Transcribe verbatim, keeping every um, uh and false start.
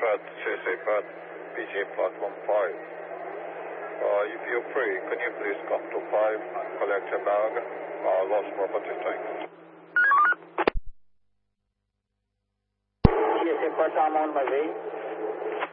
Perth, C C Perth, P G platform five. Uh, if you're free, can you please come to five and collect your bag? Uh, lost property, thanks. C C Perth, I'm on my way.